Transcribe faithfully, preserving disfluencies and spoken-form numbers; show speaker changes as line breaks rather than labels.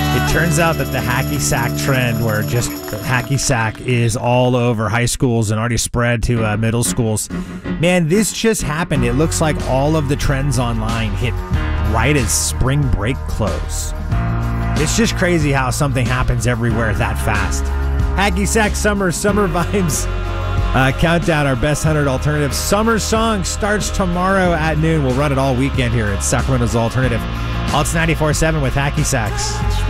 It turns out that the hacky sack trend, where just hacky sack is all over high schools and already spread to uh, middle schools, man, this just happened. It looks like all of the trends online hit right as spring break closed. It's just crazy how something happens everywhere that fast. Hacky sack summer, summer vibes. Uh, countdown, our best one hundred alternatives. Summer song starts tomorrow at noon. We'll run it all weekend here at Sacramento's Alternative. Alts ninety-four point seven with Hacky Sacks.